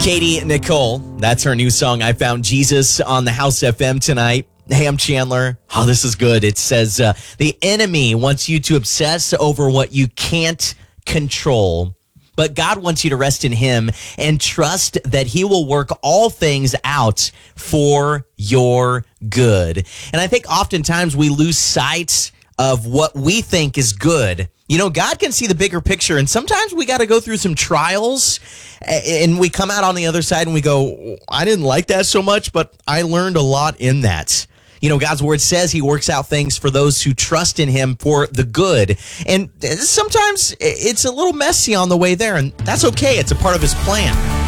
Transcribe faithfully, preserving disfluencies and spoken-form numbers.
Katie Nicole, that's her new song, I Found Jesus, on the House F M tonight. Hey, I'm Chandler. Oh, this is good. It says, uh, the enemy wants you to obsess over what you can't control, but God wants you to rest in him and trust that he will work all things out for your good. And I think oftentimes we lose sight of what we think is good. You know, God can see the bigger picture, and sometimes we got to go through some trials, and we come out on the other side and we go, I didn't like that so much, but I learned a lot in that. You know, God's word says he works out things for those who trust in him for the good. And sometimes it's a little messy on the way there, and that's okay. It's a part of his plan.